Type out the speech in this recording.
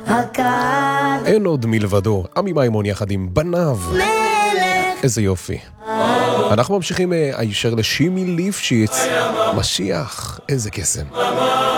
אין עוד מלבדו, עמי מימון יחד עם בניו. איזה יופי. אנחנו ממשיכים הישר לשימי ליפשיץ, משיח, איזה קסם.